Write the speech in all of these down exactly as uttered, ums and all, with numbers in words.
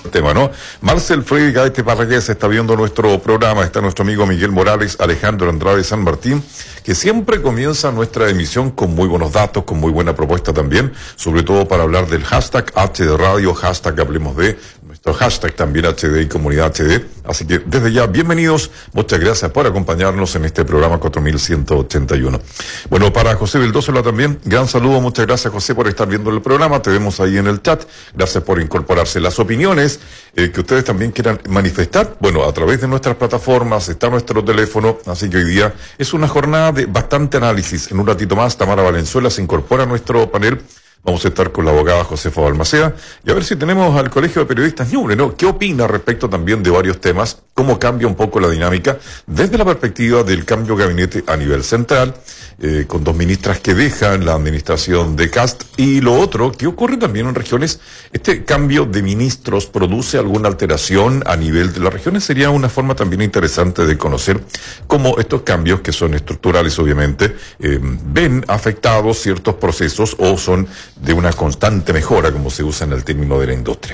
tema, ¿no? Marcel Freddy Gaete Parragués está viendo nuestro programa, está nuestro amigo Miguel Morales, Alejandro Andrade San Martín, que siempre comienza nuestra emisión con muy buenos datos, con muy buena propuesta también, sobre todo para hablar del hashtag H D Radio, hashtag Hablemos de, nuestro hashtag también H D y Comunidad H D. Así que desde ya, bienvenidos, muchas gracias por acompañarnos en este programa cuatro mil ciento ochenta y uno. Bueno, para José Vildósola también, gran saludo, muchas gracias José por estar viendo el programa, te vemos ahí en el chat, gracias por incorporarse. Las opiniones eh, que ustedes también quieran manifestar, bueno, a través de nuestras plataformas, está nuestro teléfono, así que hoy día es una jornada de bastante análisis. En un ratito más, Tamara Valenzuela se incorpora a nuestro panel. Vamos a estar con la abogada Josefa Balmaceda y a ver si tenemos al Colegio de Periodistas Ñuble, ¿no? ¿Qué opina respecto también de varios temas? ¿Cómo cambia un poco la dinámica desde la perspectiva del cambio de gabinete a nivel central, eh, con dos ministras que dejan la administración de Cast? Y lo otro, ¿qué ocurre también en regiones? ¿Este cambio de ministros produce alguna alteración a nivel de las regiones? Sería una forma también interesante de conocer cómo estos cambios, que son estructurales obviamente, eh, ven afectados ciertos procesos o son de una constante mejora, como se usa en el término de la industria.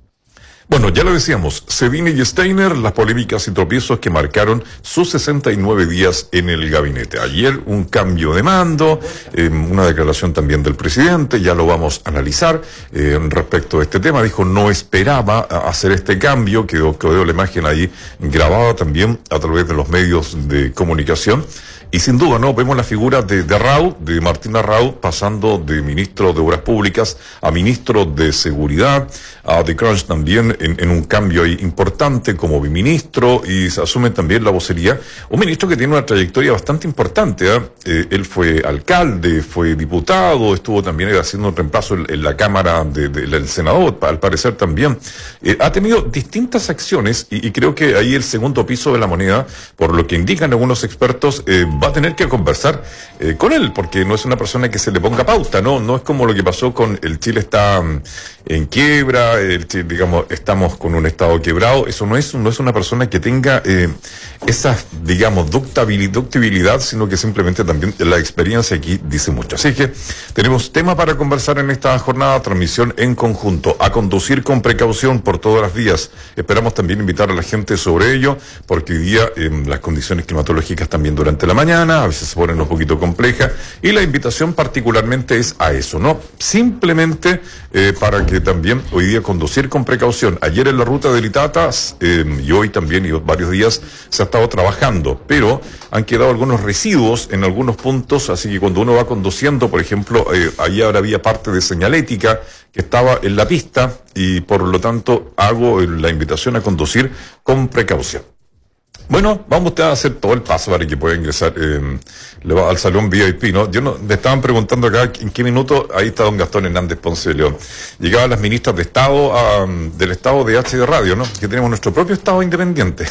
Bueno, ya lo decíamos, Cedini y Steiner, las polémicas y tropiezos que marcaron sus sesenta y nueve días en el gabinete. Ayer un cambio de mando, eh, una declaración también del presidente, ya lo vamos a analizar eh, respecto a este tema. Dijo, no esperaba hacer este cambio, quedó, quedó la imagen ahí grabada también a través de los medios de comunicación. Y sin duda, ¿no? Vemos la figura de, de Arrau, de Martín Arrau, pasando de ministro de Obras Públicas a ministro de Seguridad, a De Crunch también en, en un cambio ahí importante como biministro, y se asume también la vocería. Un ministro que tiene una trayectoria bastante importante, ¿eh? Eh, él fue alcalde, fue diputado, estuvo también haciendo un reemplazo en, en la Cámara de, de, del Senado, al parecer también. Eh, ha tenido distintas acciones, y, y creo que ahí el segundo piso de la moneda, por lo que indican algunos expertos, eh, va a tener que conversar eh, con él, porque no es una persona que se le ponga pauta, ¿no? No es como lo que pasó con el Chile está um, en quiebra, el Chile, digamos, estamos con un Estado quebrado. Eso no es, no es una persona que tenga eh, esa, digamos, ductabilidad, ductibilidad, sino que simplemente también la experiencia aquí dice mucho. Así que tenemos tema para conversar en esta jornada, transmisión en conjunto, a conducir con precaución por todas las vías. Esperamos también invitar a la gente sobre ello, porque hoy día eh, las condiciones climatológicas también durante la mañana a veces se ponen un poquito complejas, y la invitación particularmente es a eso, ¿no? Simplemente eh, para que también hoy día conducir con precaución. Ayer en la ruta de Litatas eh, y hoy también y varios días se ha estado trabajando, pero han quedado algunos residuos en algunos puntos, así que cuando uno va conduciendo, por ejemplo, eh, ahí ahora había parte de señalética que estaba en la pista, y por lo tanto hago la invitación a conducir con precaución. Bueno, vamos a hacer todo el paso para que pueda ingresar eh, al salón V I P, ¿no? Yo no, me estaban preguntando acá en qué minuto, ahí está don Gastón Hernández Ponce de León. Llegaban las ministras de Estado, a, del Estado de H D Radio, ¿no? Que tenemos nuestro propio Estado independiente.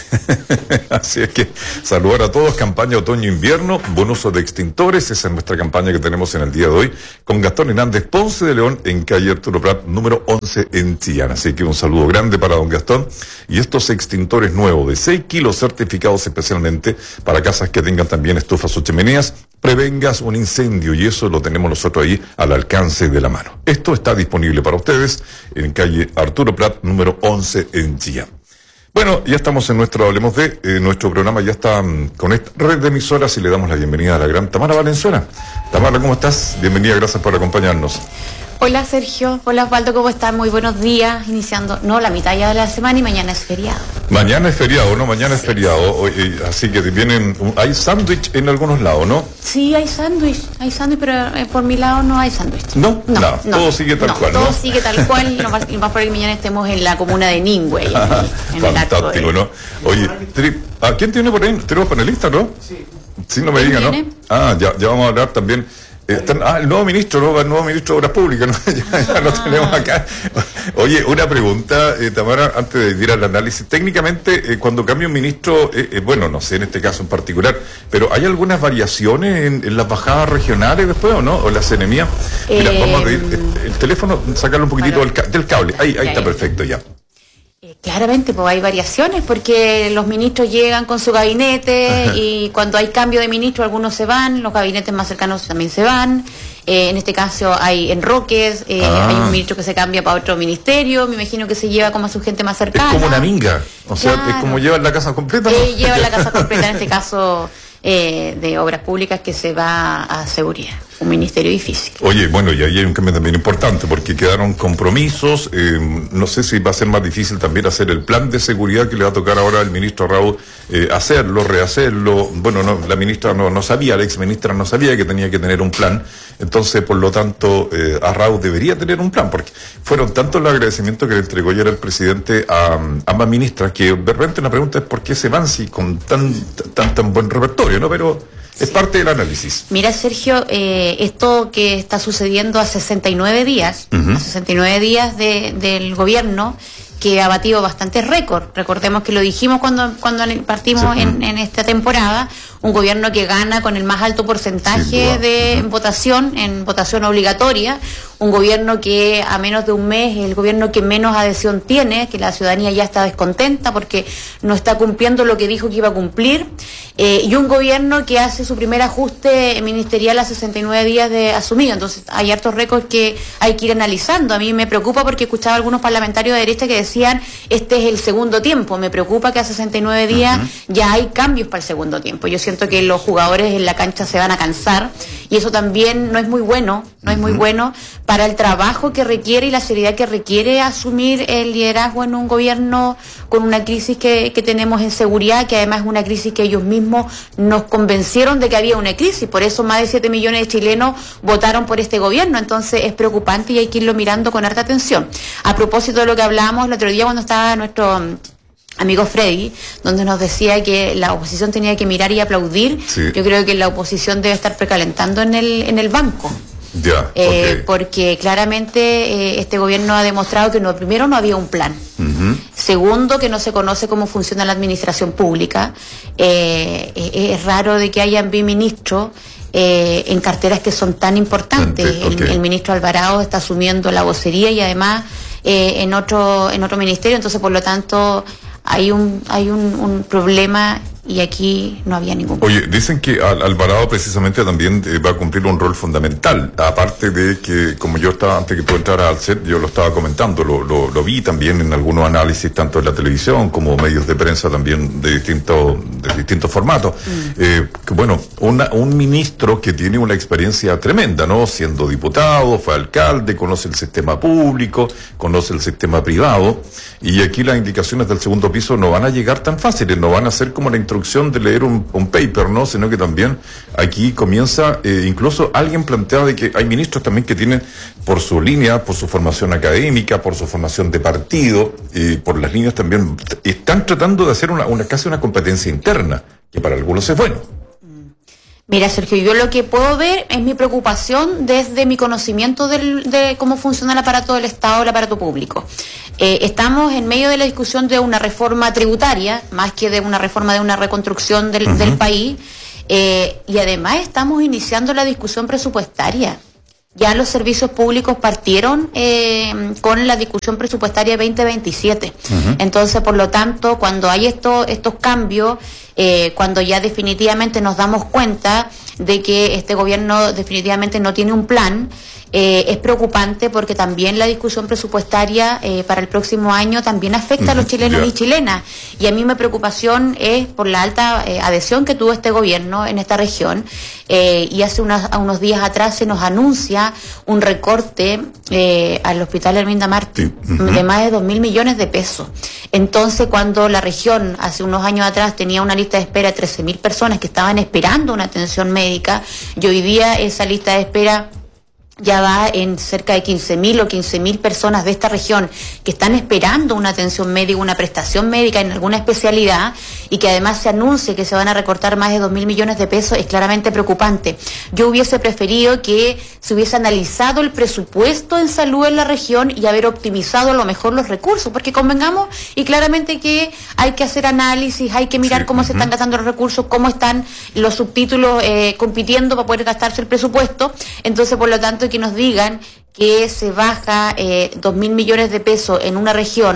Así es que saludar a todos, campaña otoño-invierno, buen uso de extintores, esa es nuestra campaña que tenemos en el día de hoy, con Gastón Hernández Ponce de León, en calle Arturo Prat, número once en Chillán. Así que un saludo grande para don Gastón. Y estos extintores nuevos de seis kilos certificados especialmente para casas que tengan también estufas o chimeneas, prevengas un incendio, y eso lo tenemos nosotros ahí al alcance de la mano. Esto está disponible para ustedes en calle Arturo Prat, número once en Chillán. Bueno, ya estamos en nuestro Hablemos de, eh, nuestro programa ya está um, con esta red de emisoras, y le damos la bienvenida a la gran Tamara Valenzuela. Tamara, ¿cómo estás? Bienvenida, gracias por acompañarnos. Hola Sergio, hola Osvaldo, ¿cómo están? Muy buenos días, iniciando, no, la mitad ya de la semana, y mañana es feriado. Mañana es feriado, ¿no? Mañana sí. es feriado, hoy, así que vienen, hay sándwich en algunos lados, ¿no? Sí, hay sándwich, hay sándwich, pero eh, por mi lado no hay sándwich. ¿No? No, no, no, todo sigue tal no, cual, todo ¿no? Todo sigue tal cual, lo más, lo más probable es que mañana estemos en la comuna de Ningüe. En, en Fantástico, ¿no? Oye, tri, ¿a quién tiene por ahí? Tenemos panelistas, ¿no? Sí. Sí, no me digan, ¿no? Ah, ya, ya vamos a hablar también. Están, ah, el nuevo ministro, ¿no? El nuevo ministro de Obras Públicas, ¿no? ya, ya lo tenemos acá. Oye, una pregunta, eh, Tamara, antes de ir al análisis. Técnicamente, eh, cuando cambia un ministro, eh, eh, bueno, no sé en este caso en particular, pero ¿hay algunas variaciones en, en las bajadas regionales después o no? ¿O la cenemía? Mira, eh, vamos a pedir el, el teléfono, sacarlo un poquitito del, del cable. Ahí, ahí está perfecto ya. Eh, claramente, pues hay variaciones porque los ministros llegan con su gabinete. Ajá. Y cuando hay cambio de ministro algunos se van, los gabinetes más cercanos también se van. eh, en este caso hay enroques, eh, ah. hay un ministro que se cambia para otro ministerio, me imagino que se lleva como a su gente más cercana. Es como una minga, o sea, claro. es como llevar la casa completa. ¿no? Eh, lleva la casa completa, en este caso eh, de obras públicas, que se va a seguridad. Un ministerio difícil. Oye, bueno, y ahí hay un cambio también importante, porque quedaron compromisos, eh, no sé si va a ser más difícil también hacer el plan de seguridad que le va a tocar ahora al ministro Raúl, eh, hacerlo, rehacerlo. Bueno, no, la ministra no, no sabía, la ex ministra no sabía que tenía que tener un plan, entonces, por lo tanto, eh, a Raúl debería tener un plan, porque fueron tantos los agradecimientos que le entregó ayer el presidente a, a ambas ministras, que de repente la pregunta es por qué se van si con tan, tan, tan buen repertorio, ¿no? Pero es parte del análisis. Mira, Sergio, eh, esto que está sucediendo a sesenta y nueve días, uh-huh. a sesenta y nueve días de, del gobierno, que ha batido bastantes récords. Recordemos que lo dijimos cuando, cuando partimos sí. en, en esta temporada, un gobierno que gana con el más alto porcentaje de uh-huh. votación, en votación obligatoria, un gobierno que a menos de un mes es el gobierno que menos adhesión tiene, que la ciudadanía ya está descontenta porque no está cumpliendo lo que dijo que iba a cumplir, eh, y un gobierno que hace su primer ajuste ministerial a sesenta y nueve días de asumido. Entonces hay hartos récords que hay que ir analizando. A mí me preocupa porque escuchaba a algunos parlamentarios de derecha que decían, este es el segundo tiempo. Me preocupa que a sesenta y nueve días uh-huh. ya hay cambios para el segundo tiempo. Yo siento que los jugadores en la cancha se van a cansar, y eso también no es muy bueno, no uh-huh. es muy bueno para el trabajo que requiere y la seriedad que requiere asumir el liderazgo en un gobierno con una crisis que, que tenemos en seguridad, que además es una crisis que ellos mismos nos convencieron de que había una crisis. Por eso más de siete millones de chilenos votaron por este gobierno. Entonces es preocupante y hay que irlo mirando con harta atención. A propósito de lo que hablábamos el otro día cuando estaba nuestro amigo Freddy, donde nos decía que la oposición tenía que mirar y aplaudir, sí. yo creo que la oposición debe estar precalentando en el, en el banco. Ya, eh, okay. Porque claramente eh, este gobierno ha demostrado que no, primero no había un plan, uh-huh. segundo que no se conoce cómo funciona la administración pública, eh, eh, es raro de que hayan biministros eh, en carteras que son tan importantes. Okay. El, el ministro Alvarado está asumiendo la vocería y además eh, en otro en otro ministerio, entonces por lo tanto hay un hay un, un problema. Y aquí no había ningún problema. Oye, dicen que Al- Alvarado precisamente también eh, va a cumplir un rol fundamental, aparte de que, como yo estaba, antes que tú entraras al set, yo lo estaba comentando, lo, lo, lo vi también en algunos análisis, tanto en la televisión como medios de prensa también de distintos de distintos formatos. Mm. Eh, que, bueno, una, un ministro que tiene una experiencia tremenda, ¿no? Siendo diputado, fue alcalde, conoce el sistema público, conoce el sistema privado, y aquí las indicaciones del segundo piso no van a llegar tan fáciles, no van a ser como la introducción de leer un, un paper, ¿no? Sino que también aquí comienza, eh, incluso alguien plantea de que hay ministros también que tienen, por su línea, por su formación académica, por su formación de partido, y por las líneas también, están tratando de hacer una, una casi una competencia interna, que para algunos es bueno. Mira, Sergio, yo lo que puedo ver es mi preocupación desde mi conocimiento del, de cómo funciona el aparato del Estado, el aparato público. Eh, estamos en medio de la discusión de una reforma tributaria, más que de una reforma de una reconstrucción del, uh-huh. del país, eh, y además estamos iniciando la discusión presupuestaria. Ya los servicios públicos partieron eh, con la discusión presupuestaria veinte veintisiete. Uh-huh. Entonces, por lo tanto, cuando hay esto, estos cambios, eh, cuando ya definitivamente nos damos cuenta de que este gobierno definitivamente no tiene un plan, eh, es preocupante porque también la discusión presupuestaria eh, para el próximo año también afecta uh-huh. a los chilenos yeah. y chilenas. Y a mí mi preocupación es por la alta eh, adhesión que tuvo este gobierno en esta región. Eh, y hace unas, unos días atrás se nos anuncia un recorte eh, al Hospital Herminda Martí sí. uh-huh. de más de dos mil millones de pesos. Entonces, cuando la región hace unos años atrás tenía una lista de espera de trece mil personas que estaban esperando una atención médica, y hoy día esa lista de espera ya va en cerca de quince mil o quince mil personas de esta región que están esperando una atención médica, una prestación médica en alguna especialidad, y que además se anuncie que se van a recortar más de dos mil millones de pesos, es claramente preocupante. Yo hubiese preferido que se hubiese analizado el presupuesto en salud en la región y haber optimizado a lo mejor los recursos, porque convengamos y claramente que hay que hacer análisis, hay que mirar sí, cómo uh-huh. se están gastando los recursos, cómo están los subtítulos eh, compitiendo para poder gastarse el presupuesto. Entonces, por lo tanto, que nos digan que se baja eh, dos mil millones de pesos en una región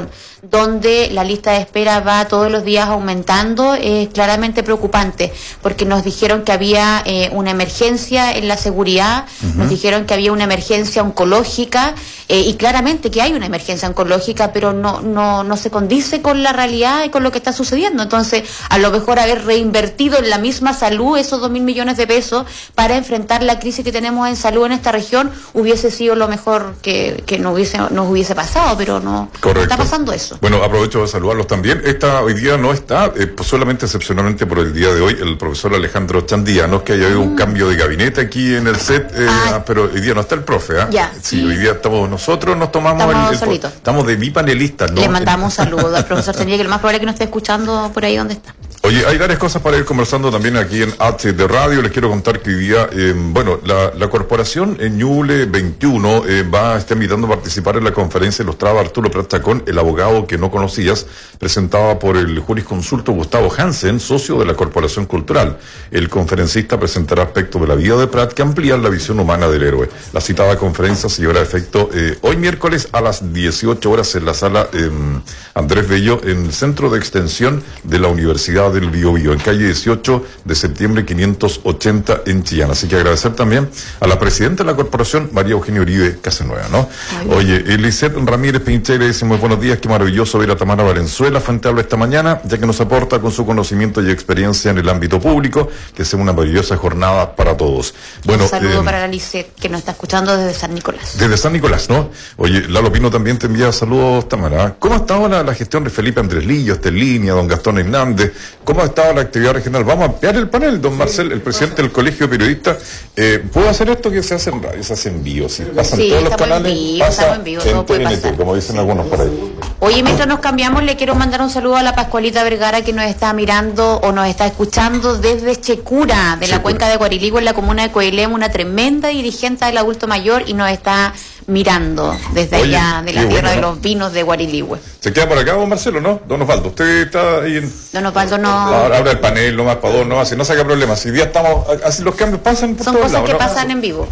donde la lista de espera va todos los días aumentando, es claramente preocupante, porque nos dijeron que había eh, una emergencia en la seguridad, uh-huh. nos dijeron que había una emergencia oncológica, eh, y claramente que hay una emergencia oncológica, pero no, no, no se condice con la realidad y con lo que está sucediendo. Entonces, a lo mejor haber reinvertido en la misma salud esos dos mil millones de pesos para enfrentar la crisis que tenemos en salud en esta región hubiese sido lo mejor que, que nos hubiese, nos hubiese pasado, pero no, no está pasando eso. Bueno, aprovecho de saludarlos también. Esta hoy día no está, eh, pues solamente excepcionalmente por el día de hoy, el profesor Alejandro Chandía. No es que haya habido mm. un cambio de gabinete aquí en el set, eh, ah. pero hoy día no está el profe. ¿eh? Ya, sí, sí, hoy día estamos nosotros, nos tomamos estamos, el, el, estamos de bipanelistas, ¿no? Le mandamos un saludo al profesor Chandía, que lo más probable es que nos esté escuchando por ahí donde está. Oye, hay varias cosas para ir conversando también aquí en H de Radio. Les quiero contar que hoy día, eh, bueno, la, la corporación en Ñuble veintiuno eh, va a estar invitando a participar en la conferencia ilustrada Arturo Prat Chacón, el abogado que no conocías, presentada por el jurisconsulto Gustavo Hansen, socio de la Corporación Cultural. El conferencista presentará aspectos de la vida de Prat que amplían la visión humana del héroe. La citada conferencia se llevará a efecto eh, hoy miércoles a las dieciocho horas en la sala eh, Andrés Bello, en el Centro de Extensión de la Universidad del Biobío, en calle dieciocho de septiembre quinientos ochenta en Chillán. Así que agradecer también a la presidenta de la corporación, María Eugenia Uribe Casanueva, ¿no? Ay, Oye, Eliseth Ramírez Pincheira dice muy buenos días, qué maravilloso ver a Tamara Valenzuela frente a habla esta mañana, ya que nos aporta con su conocimiento y experiencia en el ámbito público, que sea una maravillosa jornada para todos. Bueno, un saludo eh, para la Eliseth, que nos está escuchando desde San Nicolás. Desde San Nicolás, ¿no? Oye, Lalo Pino también te envía saludos, Tamara. ¿Cómo ha estado la, la gestión de Felipe Andrés Lillo, esta línea, don Gastón Hernández? ¿Cómo ha estado la actividad regional? Vamos a ampliar el panel, don Marcel, el presidente del Colegio de Periodistas. Eh, ¿Puedo hacer esto que se hace en radio? Se hace en vivo, ¿sí? Pasan sí, todos los canales, en vivo, pasa en, vivo, en T N T, como dicen algunos por ahí. Oye, mientras nos cambiamos, le quiero mandar un saludo a la Pascualita Vergara, que nos está mirando o nos está escuchando desde Checura, de Checura. La cuenca de Guariligüe, en la comuna de Coelem, una tremenda dirigente del adulto mayor, y nos está mirando desde Oye, allá, de la tierra bueno, de los vinos de Guariligüe. ¿Se queda por acá, don Marcelo, no? Don Osvaldo, usted está ahí en... Don Osvaldo no... Ahora abre el panel, no más para dos, no así, no saca problemas. Si día estamos... Así los cambios pasan por Son todos cosas lados, que ¿no? pasan en vivo.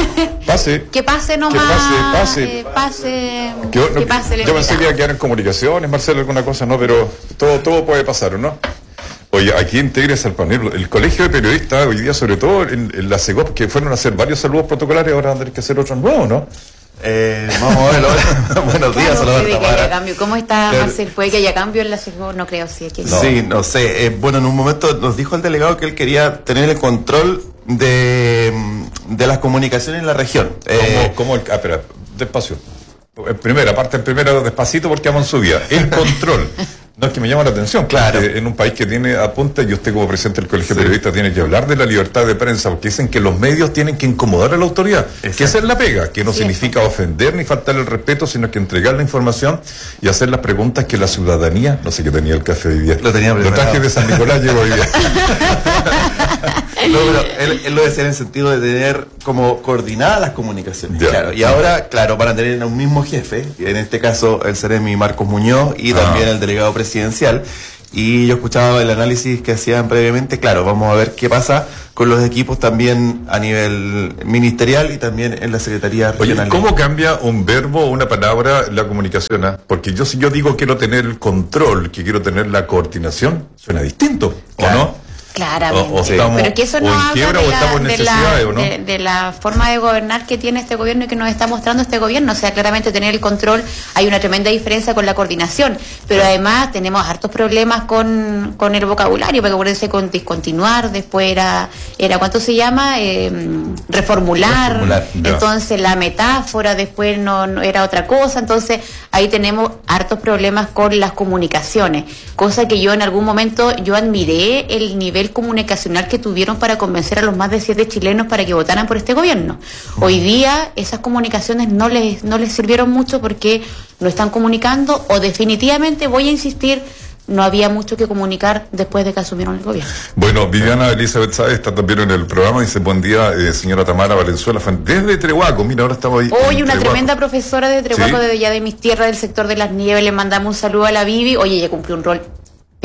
Pase. Que pase nomás. Que pase, pase. Eh, pase que, no, que pase yo pensé que iba a quedar en comunicaciones, Marcelo, alguna cosa, no, pero todo, todo puede pasar, ¿no? Oye, aquí integres al panel. El Colegio de Periodistas, hoy día, sobre todo en, en la SEGOP, que fueron a hacer varios saludos protocolares, ahora van a tener que hacer otros nuevos, ¿no? Eh, vamos a verlo. Buenos días, claro, Salvador Tamara. Cambio. ¿Cómo está, claro. Marcel? ¿Puede que haya cambio en la SEGOP? No creo, sí. Que no. Sí, no sé. Eh, bueno, en un momento nos dijo el delegado que él quería tener el control de, de las comunicaciones en la región. Eh, ¿Cómo, cómo el, ah, espera, despacio. En primera, parte en primera, despacito, porque vamos en subida. El control. No, es que me llama la atención, claro. En un país que tiene apunta, y usted como presidente del Colegio sí. de Periodistas tiene que hablar de la libertad de prensa, porque dicen que los medios tienen que incomodar a la autoridad. Exacto. Que esa es la pega, que no sí, significa eso. ofender ni faltar el respeto, sino que entregar la información y hacer las preguntas que la ciudadanía, no sé qué tenía el café hoy día. Lo tenía preparado. Lo traje de San Nicolás, llegó hoy día. No, pero él, él lo decía en el sentido de tener como coordinadas las comunicaciones. Ya. Claro. Y ahora, claro, van a tener un mismo jefe, en este caso el seremi Marcos Muñoz y ah. también el delegado presidencial. Y yo escuchaba el análisis que hacían previamente. Claro, vamos a ver qué pasa con los equipos también a nivel ministerial y también en la Secretaría Regional. Oye, ¿cómo cambia un verbo o una palabra la comunicación? ¿eh? Porque yo si yo digo quiero tener el control, que quiero tener la coordinación, suena distinto, claro. ¿o no? Claramente, o, o estamos, pero que eso no habla quiebra, de, la, de, la, ¿o no? de, de la forma de gobernar que tiene este gobierno y que nos está mostrando este gobierno. O sea, claramente tener el control, hay una tremenda diferencia con la coordinación, pero sí. además tenemos hartos problemas con, con el vocabulario, porque acuérdense con discontinuar, después era, era ¿cuánto se llama? Eh, reformular, reformular entonces la metáfora, después no, no era otra cosa, entonces ahí tenemos hartos problemas con las comunicaciones, cosa que yo en algún momento yo admiré el nivel comunicacional que tuvieron para convencer a los más de siete chilenos para que votaran por este gobierno. Hoy día esas comunicaciones no les, no les sirvieron mucho porque no están comunicando, o definitivamente, voy a insistir, no había mucho que comunicar después de que asumieron el gobierno. Bueno, Viviana Elizabeth Sáez está también en el programa, dice buen día, eh, señora Tamara Valenzuela, desde Trehuaco, mira, ahora estamos ahí. Hoy una Trehuaco. Tremenda profesora de Trehuaco, ¿sí? Desde ya de mis tierras, del sector de las nieves, le mandamos un saludo a la Vivi. Oye, ella cumplió un rol, pero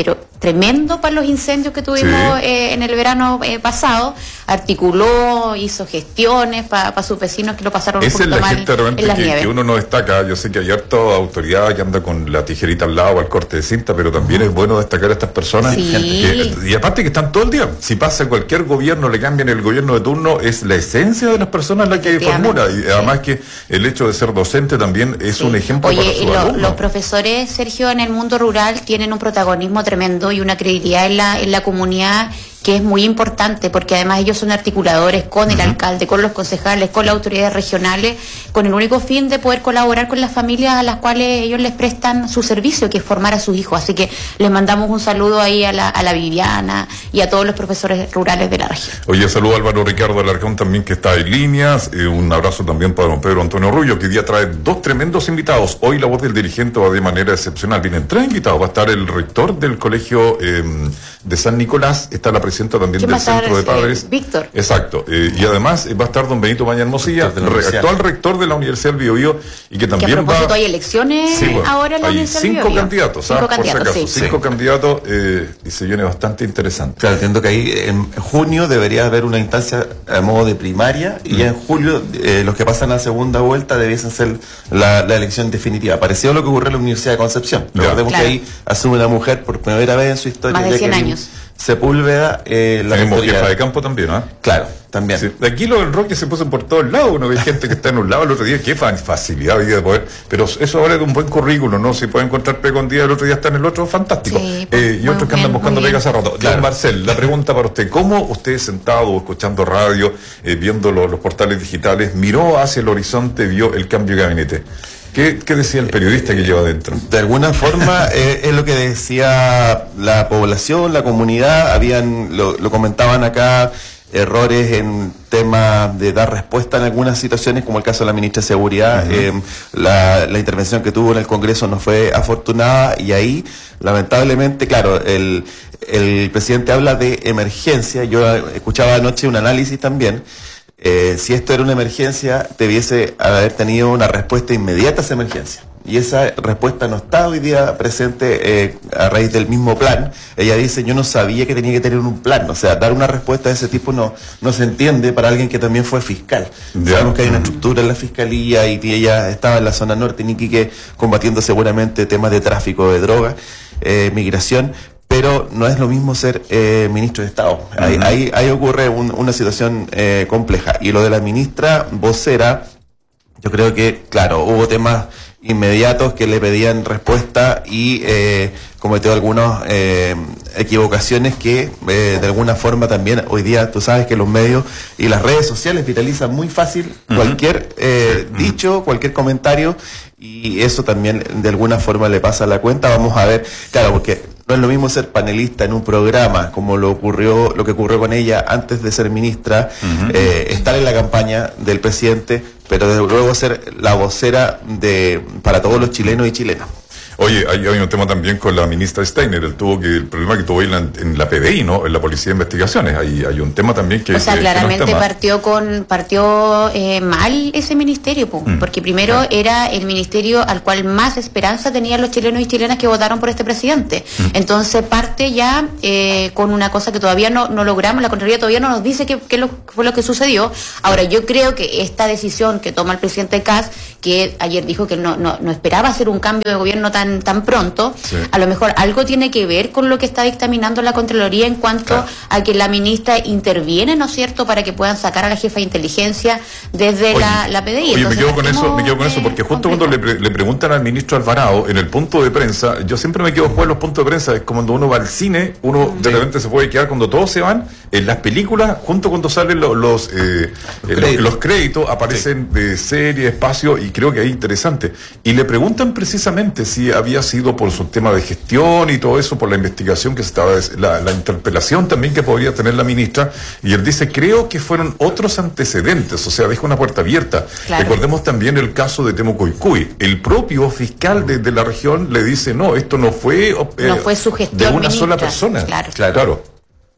tremendo para los incendios que tuvimos sí. eh, en el verano eh, pasado, articuló, hizo gestiones para pa sus vecinos que lo pasaron Esa un poquito es la mal gente realmente en las que, nieves. que uno no destaca. Yo sé que hay harta autoridad que anda con la tijerita al lado al corte de cinta, pero también es bueno destacar a estas personas. Sí. Que, y aparte que están todo el día. Si pasa cualquier gobierno, le cambian el gobierno de turno, es la esencia de las personas la que formula. Y además sí. que el hecho de ser docente también es sí. un ejemplo Oye, para sus lo, alumnos. Los profesores, Sergio, en el mundo rural tienen un protagonismo tremendo y una credibilidad en la, en la comunidad que es muy importante, porque además ellos son articuladores con el uh-huh. alcalde, con los concejales, con las autoridades regionales, con el único fin de poder colaborar con las familias a las cuales ellos les prestan su servicio, que es formar a sus hijos. Así que les mandamos un saludo ahí a la, a la Viviana y a todos los profesores rurales de la región. Oye, saludo a Álvaro Ricardo Alarcón también, que está en líneas. Eh, un abrazo también para don Pedro Antonio Rullo, que hoy día trae dos tremendos invitados. Hoy la voz del dirigente va de manera excepcional. Vienen tres invitados. Va a estar el rector del colegio eh, de San Nicolás, está la presidenta también del Centro de Padres. Eh, Víctor. Exacto. Eh, y además eh, va a estar don Benito Maña Hermosilla, re, actual rector de la Universidad del Biobío, y que también que a propósito va... hay elecciones sí, bueno, ahora en la hay Universidad cinco del Biobío. Candidatos, cinco ¿ah? candidatos, por si acaso, sí. cinco sí. candidatos eh, y se viene bastante interesante. Claro, entiendo que ahí en junio debería haber una instancia a modo de primaria y mm. ya en julio eh, los que pasan a segunda vuelta debiesen ser la, la elección definitiva. Parecido a lo que ocurrió en la Universidad de Concepción. Recordemos claro. que ahí asume una mujer por primera vez en su historia. Más de cien años. Sepúlveda, eh, la Tenemos jefa de campo también, ¿no? Claro, también. Sí. Aquí lo del Roque se puso por todos lados. Uno ve gente que está en un lado, el otro día, qué facilidad había de poder. Pero eso habla de un buen currículo, ¿no? Si puede encontrar pega un día, el otro día está en el otro, fantástico. Sí, eh, y otros que andan buscando pega hace rato. Claro. Don Marcel, la pregunta para usted: ¿cómo usted sentado, escuchando radio, eh, viendo los, los portales digitales, miró hacia el horizonte, vio el cambio de gabinete? ¿Qué, ¿Qué decía el periodista que lleva adentro? De alguna forma eh, es lo que decía la población, la comunidad. Habían, lo, lo comentaban acá, errores en temas de dar respuesta en algunas situaciones, como el caso de la ministra de Seguridad. Uh-huh. eh, la, la intervención que tuvo en el Congreso no fue afortunada y ahí, lamentablemente, claro, el, el presidente habla de emergencia. Yo escuchaba anoche un análisis también. Eh, si esto era una emergencia, debiese haber tenido una respuesta inmediata a esa emergencia. Y esa respuesta no está hoy día presente eh, a raíz del mismo plan. Ella dice, yo no sabía que tenía que tener un plan. O sea, dar una respuesta de ese tipo no, no se entiende para alguien que también fue fiscal. Yeah. Sabemos que hay una estructura en la fiscalía y que ella estaba en la zona norte, en Iquique, combatiendo seguramente temas de tráfico de drogas, eh, migración. Pero no es lo mismo ser eh, ministro de Estado. Uh-huh. Ahí, ahí, ahí ocurre un, una situación eh, compleja. Y lo de la ministra vocera, yo creo que, claro, hubo temas inmediatos que le pedían respuesta y eh, cometió algunas eh, equivocaciones que eh, de alguna forma también hoy día tú sabes que los medios y las redes sociales viralizan muy fácil uh-huh. cualquier eh, uh-huh. dicho, cualquier comentario, y eso también de alguna forma le pasa a la cuenta. Vamos a ver, claro, porque no es lo mismo ser panelista en un programa como lo ocurrió, lo que ocurrió con ella antes de ser ministra, uh-huh. eh, estar en la campaña del presidente, pero desde luego ser la vocera de para todos los chilenos y chilenas. Oye, hay, hay un tema también con la ministra Steiner, el, tuvo que, el problema que tuvo ahí en la, en la P D I, ¿no? En la Policía de Investigaciones. Hay, hay un tema también que... O sea, que, claramente que no partió con partió eh, mal ese ministerio, mm. porque primero claro. era el ministerio al cual más esperanza tenían los chilenos y chilenas que votaron por este presidente. Mm. Entonces parte ya eh, con una cosa que todavía no, no logramos, la Contraloría todavía no nos dice qué, qué lo, fue lo que sucedió. Ahora, yo creo que esta decisión que toma el presidente Kast, que ayer dijo que no, no, no esperaba hacer un cambio de gobierno tan tan pronto, sí. a lo mejor algo tiene que ver con lo que está dictaminando la Contraloría en cuanto claro. a que la ministra interviene, ¿no es cierto?, para que puedan sacar a la jefa de inteligencia desde oye, la, la P D I. Oye, me quedo con eso, me quedo con eso, porque justo complejo. cuando le, le preguntan al ministro Alvarado en el punto de prensa, yo siempre me quedo después en los puntos de prensa, es como cuando uno va al cine, uno sí. de repente se puede quedar cuando todos se van, en las películas, junto cuando salen los, los, eh, los, créditos. los créditos, aparecen sí. de serie, espacio, y creo que es interesante. Y le preguntan precisamente si había sido por su tema de gestión y todo eso, por la investigación que se estaba, la, la interpelación también que podría tener la ministra, y él dice, creo que fueron otros antecedentes, o sea, deja una puerta abierta. Claro. Recordemos también el caso de Temucoicuy, el propio fiscal de, de la región le dice, no, esto no fue, eh, no fue su gestión de una ministra. sola persona. Claro. claro. claro.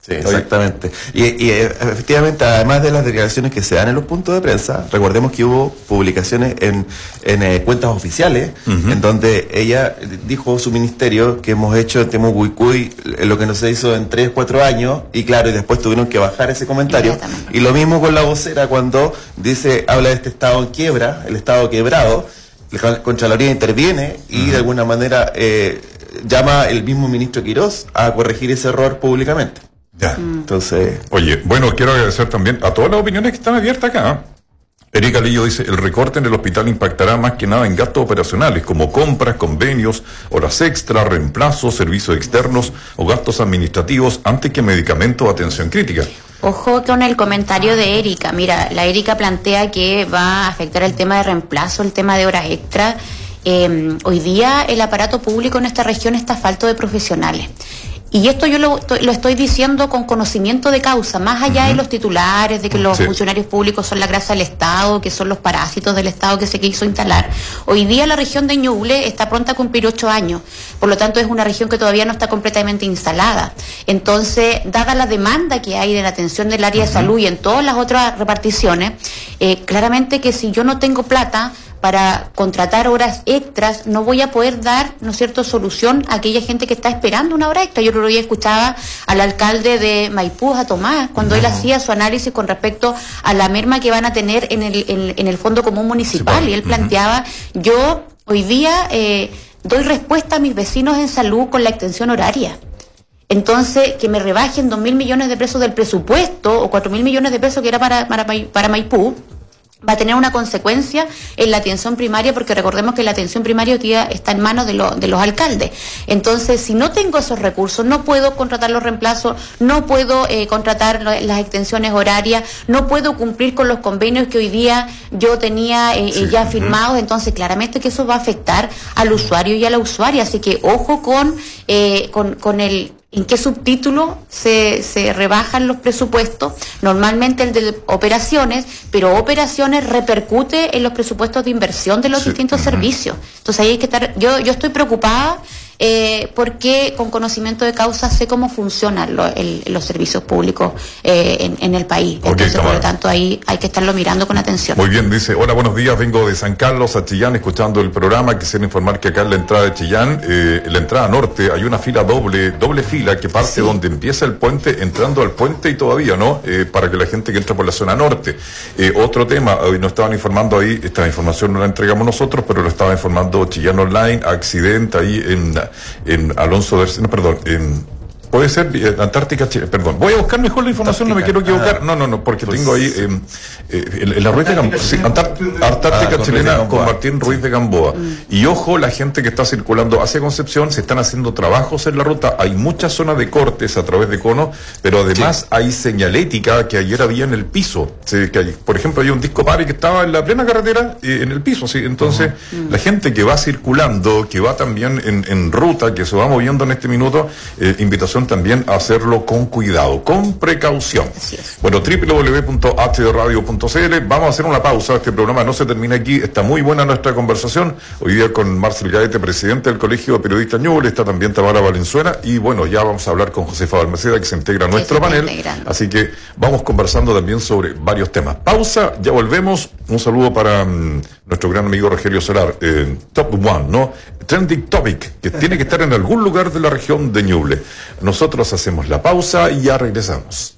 Sí, exactamente. Y, y efectivamente, además de las declaraciones que se dan en los puntos de prensa, recordemos que hubo publicaciones en, en eh, cuentas oficiales, uh-huh. en donde ella dijo su ministerio que hemos hecho en Temucuicui lo que no se hizo en tres, cuatro años, y claro, y después tuvieron que bajar ese comentario. Y lo mismo con la vocera cuando dice, habla de este estado en quiebra, el estado quebrado, la Contraloría interviene y uh-huh. de alguna manera eh, llama el mismo ministro Quirós a corregir ese error públicamente. Ya. Entonces. Oye, bueno, quiero agradecer también a todas las opiniones que están abiertas acá. Erika Lillo dice, el recorte en el hospital impactará más que nada en gastos operacionales, como compras, convenios, horas extra, reemplazos, servicios externos o gastos administrativos, antes que medicamentos o atención crítica. Ojo con el comentario de Erika. Mira, la Erika plantea que va a afectar el tema de reemplazo, el tema de horas extra. Eh, hoy día el aparato público en esta región está falto de profesionales. Y esto yo lo, lo estoy diciendo con conocimiento de causa, más allá uh-huh. de los titulares, de que los sí. funcionarios públicos son la grasa del Estado, que son los parásitos del Estado que se quiso instalar. Hoy día la región de Ñuble está pronta a cumplir ocho años, por lo tanto es una región que todavía no está completamente instalada. Entonces, dada la demanda que hay de la atención del área uh-huh. de salud y en todas las otras reparticiones, eh, claramente que si yo no tengo plata para contratar horas extras, no voy a poder dar, ¿no es cierto?, solución a aquella gente que está esperando una hora extra. Yo lo escuchaba al alcalde de Maipú, a Tomás, cuando no. él hacía su análisis con respecto a la merma que van a tener en el, en, en el Fondo Común Municipal, sí, y él uh-huh. planteaba, yo hoy día eh, doy respuesta a mis vecinos en salud con la extensión horaria. Entonces, que me rebajen dos mil millones de pesos del presupuesto, o cuatro mil millones de pesos que era para, para, para Maipú, va a tener una consecuencia en la atención primaria, porque recordemos que la atención primaria hoy día está en manos de, lo, de los alcaldes. Entonces, si no tengo esos recursos, no puedo contratar los reemplazos, no puedo eh, contratar lo, las extensiones horarias, no puedo cumplir con los convenios que hoy día yo tenía eh, sí. ya firmados. Entonces, claramente que eso va a afectar al usuario y a la usuaria. Así que ojo con, eh, con, con el... ¿En qué subtítulo se, se rebajan los presupuestos? Normalmente el de operaciones, pero operaciones repercute en los presupuestos de inversión de los sí. distintos uh-huh. servicios. Entonces ahí hay que estar, yo, yo estoy preocupada eh, porque con conocimiento de causa sé cómo funcionan lo, el, los servicios públicos eh, en, en el país. Okay, Entonces, por lo tanto, ahí hay que estarlo mirando con atención. Muy bien, dice, hola, buenos días, vengo de San Carlos a Chillán escuchando el programa. Quisiera informar que acá en la entrada de Chillán, eh, en la entrada norte, hay una fila doble, doble fila que parte sí. donde empieza el puente, entrando al puente y todavía, ¿no? Eh, para que la gente que entra por la zona norte. Eh, otro tema, hoy nos estaban informando ahí, esta información no la entregamos nosotros, pero lo estaba informando Chillán Online, accidente ahí en, en Alonso de... No, perdón, en... Puede ser eh, Antártica, Chile, perdón. Voy a buscar mejor la información, Antártica. No me quiero equivocar. Ah, no, no, no, porque pues, tengo ahí eh, eh, en, en la Ruiz de Gamboa, sí, Antártica, Antártica ah, chilena con, con Martín Ruiz de Gamboa. Mm. Y ojo, la gente que está circulando hacia Concepción, se están haciendo trabajos en la ruta. Hay muchas zonas de cortes a través de conos, pero además sí. hay señalética que ayer había en el piso. Sí, que hay, por ejemplo, hay un disco pari que estaba en la plena carretera eh, en el piso. Sí. Entonces, uh-huh. la gente que va circulando, que va también en, en ruta, que se va moviendo en este minuto, eh, invitación también a hacerlo con cuidado, con precaución. Así es. Bueno, doble u doble u doble u punto h d radio punto c l. Vamos a hacer una pausa. Este programa no se termina aquí. Está muy buena nuestra conversación. Hoy día con Marcel Gaete, presidente del Colegio de Periodistas Ñuble. Está también Tamara Valenzuela. Y bueno, ya vamos a hablar con Josefa Balmaceda, que se integra a nuestro panel. Integrando. Así que vamos conversando también sobre varios temas. Pausa, ya volvemos. Un saludo para um, nuestro gran amigo Rogelio Solar. Eh, Top One, ¿no? Trending Topic, que tiene que estar en algún lugar de la región de Ñuble. Nosotros hacemos la pausa y ya regresamos.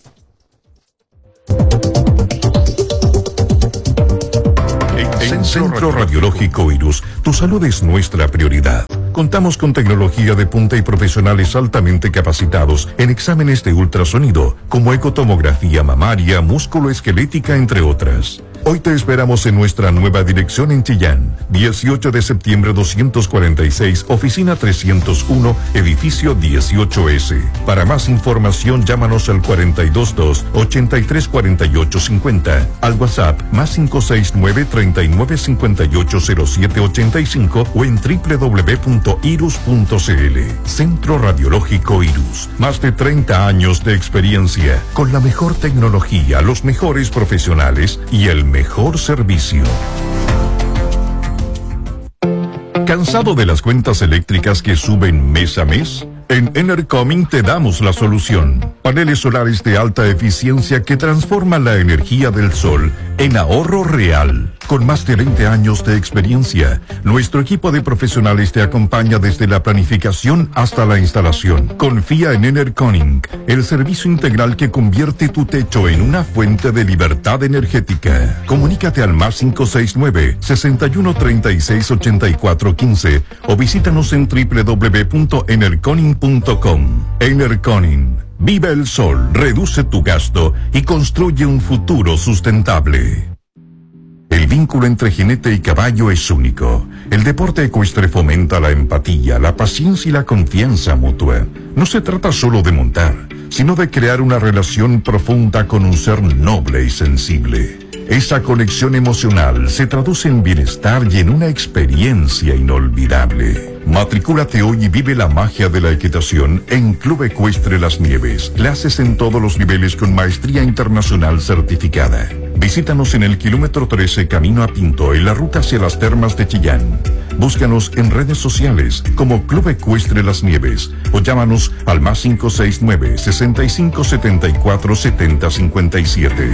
En Centro Radiológico Irus, tu salud es nuestra prioridad. Contamos con tecnología de punta y profesionales altamente capacitados en exámenes de ultrasonido, como ecotomografía mamaria, músculo-esquelética, entre otras. Hoy te esperamos en nuestra nueva dirección en Chillán, dieciocho de septiembre doscientos cuarenta y seis, oficina trescientos uno, edificio dieciocho ese. Para más información, llámanos al cuarenta y dos dos, ochenta y tres cuarenta y ocho cincuenta, al WhatsApp más cinco seis nueve, treinta y nueve cincuenta y ocho cero siete ochenta y cinco o en doble u doble u doble u punto irus punto c l. Centro Radiológico Irus, más de treinta años de experiencia, con la mejor tecnología, los mejores profesionales y el mejor servicio. ¿Cansado de las cuentas eléctricas que suben mes a mes? En Enercoming te damos la solución. Paneles solares de alta eficiencia que transforman la energía del sol en ahorro real. Con más de veinte años de experiencia, nuestro equipo de profesionales te acompaña desde la planificación hasta la instalación. Confía en Enercoming, el servicio integral que convierte tu techo en una fuente de libertad energética. Comunícate al más cinco seis nueve, sesenta y uno treinta y seis ochenta y cuatro quince o visítanos en doble u doble u doble u punto enerconing punto com. Enerconing. Vive el sol, reduce tu gasto y construye un futuro sustentable. El vínculo entre jinete y caballo es único. El deporte ecuestre fomenta la empatía, la paciencia y la confianza mutua. No se trata solo de montar, sino de crear una relación profunda con un ser noble y sensible. Esa conexión emocional se traduce en bienestar y en una experiencia inolvidable. Matricúlate hoy y vive la magia de la equitación en Club Ecuestre Las Nieves. Clases en todos los niveles con maestría internacional certificada. Visítanos en el kilómetro trece Camino a Pinto, en la ruta hacia las termas de Chillán. Búscanos en redes sociales como Club Ecuestre Las Nieves o llámanos al más cinco seis nueve, sesenta y cinco setenta y cuatro setenta cincuenta y siete.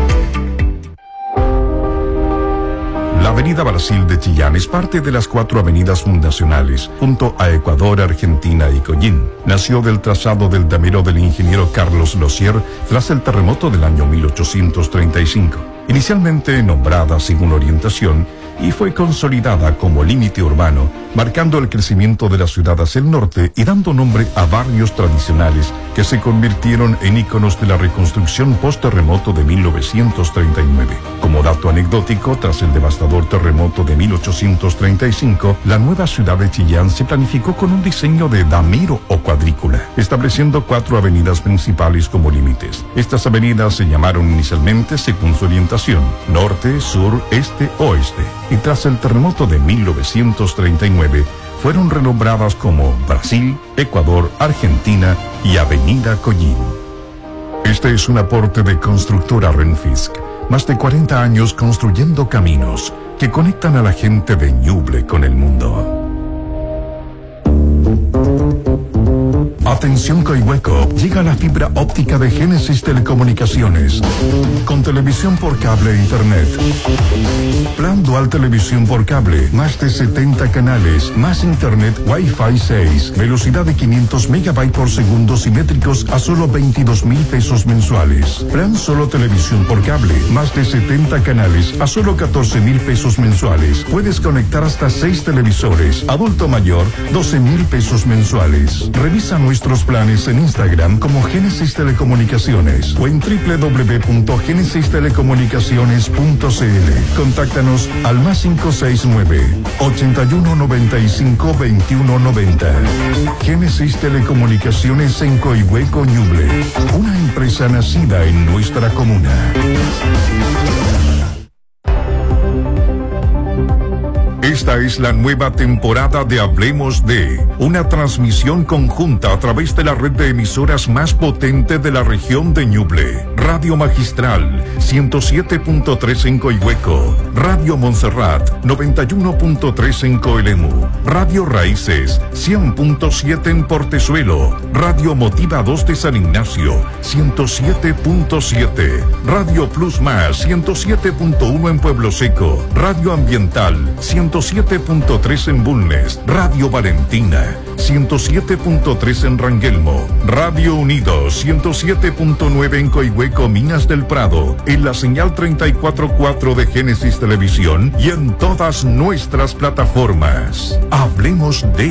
La Avenida Brasil de Chillán es parte de las cuatro avenidas fundacionales, junto a Ecuador, Argentina y Collín. Nació del trazado del damero del ingeniero Carlos Losier tras el terremoto del año mil ochocientos treinta y cinco. Inicialmente nombrada según orientación, y fue consolidada como límite urbano, marcando el crecimiento de la ciudad hacia el norte y dando nombre a barrios tradicionales que se convirtieron en íconos de la reconstrucción post-terremoto de mil novecientos treinta y nueve. Como dato anecdótico, tras el devastador terremoto de mil ochocientos treinta y cinco, la nueva ciudad de Chillán se planificó con un diseño de damero o cuadrícula, estableciendo cuatro avenidas principales como límites. Estas avenidas se llamaron inicialmente según su orientación: norte, sur, este, oeste. Y tras el terremoto de mil novecientos treinta y nueve, fueron renombradas como Brasil, Ecuador, Argentina y Avenida Collín. Este es un aporte de Constructora Renfisk. Más de cuarenta años construyendo caminos que conectan a la gente de Ñuble con el mundo. Atención Coihueco, llega la fibra óptica de Génesis Telecomunicaciones, con televisión por cable e internet. Plan dual televisión por cable, más de setenta canales, más internet Wi-Fi seis, velocidad de quinientos megabytes por segundo simétricos a solo veintidós mil pesos mensuales. Plan solo televisión por cable, más de setenta canales a solo catorce mil pesos mensuales. Puedes conectar hasta seis televisores. Adulto mayor, doce mil pesos mensuales. Revisa nuestros planes en Instagram como Génesis Telecomunicaciones o en doble u doble u doble u punto génesis telecomunicaciones punto c l. Contáctanos al más cinco seis nueve, ochenta y uno noventa y cinco veintiuno noventa. Génesis Telecomunicaciones en Coihueco, Ñuble. Una empresa nacida en nuestra comuna. Esta es la nueva temporada de Hablemos de, una transmisión conjunta a través de la red de emisoras más potente de la región de Ñuble. Radio Magistral, ciento siete punto tres en Coihueco. Radio Montserrat, noventa y uno punto tres en Coelemu. Radio Raíces, cien punto siete en Portezuelo. Radio Motiva dos de San Ignacio, ciento siete punto siete. Radio Plus Más, ciento siete punto uno en Pueblo Seco. Radio Ambiental, ciento siete punto tres en Bulnes. Radio Valentina, ciento siete punto tres en Rangelmo. Radio Unidos, ciento siete punto nueve en Coihueco, Minas del Prado. En la señal treinta y cuatro punto cuatro de Génesis Televisión y en todas nuestras plataformas. Hablemos de